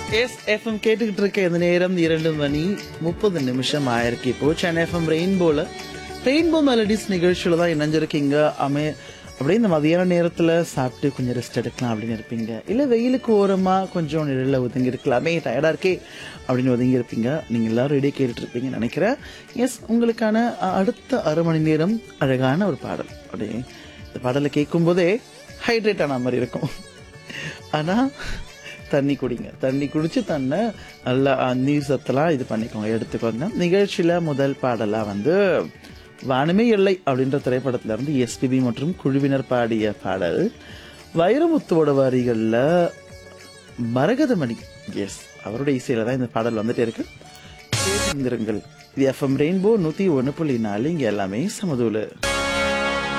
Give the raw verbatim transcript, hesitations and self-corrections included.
S FM கேட்டுக்கிட்டு இருக்க இந்த நேரம் இரண்டு மணி முப்பது நிமிஷம் ஆயிருக்கு. இப்போ சென்னை எஃப்எம் ரெயின்போல ரெயின்போ மெலடிஸ் நிகழ்ச்சியில தான் இணைஞ்சிருக்கீங்க. அமே அப்படியே இந்த மதியான நேரத்தில் சாப்பிட்டு கொஞ்சம் ரெஸ்ட் எடுக்கலாம் அப்படின்னு இருப்பீங்க. இல்லை வெயிலுக்கு ஓரமாக கொஞ்சம் நிழலில் ஒதுங்கி இருக்கலாமே, டயர்டாக இருக்கே அப்படின்னு ஒதுங்கி இருப்பீங்க. நீங்கள் எல்லாரும் ரெடியாக கேட்டுட்டு இருப்பீங்கன்னு நினைக்கிறேன். எஸ், உங்களுக்கான அடுத்த அரை மணி நேரம் அழகான ஒரு பாடல். அப்படியே இந்த பாடலை கேட்கும் போதே ஹைட்ரேட் ஆன மாதிரி இருக்கும். ஆனால் தண்ணி குடிங்க, தண்ணி குடிச்சு தன்னை நல்லா நீர் சத்தெல்லாம் இது பண்ணிக்கோங்க, எடுத்துக்கோங்க. நிகழ்ச்சியில் முதல் பாடலாக வந்து வானமே இல்லை அப்படின்ற திரைப்படத்துல இருந்து எஸ்பிபி மற்றும் குழுவினர் பாடிய பாடல். வைரமுத்துவோட வரிகளில் மரகதமணி, எஸ் அவருடைய இசையில தான் இந்த பாடல் வந்துட்டே இருக்கு. கேட்டிருங்கள். இது எஃப்எம் ரெயின்போ நூத்தி ஒன்று புள்ளி நாலு. இங்க எல்லாமே சமதூளு.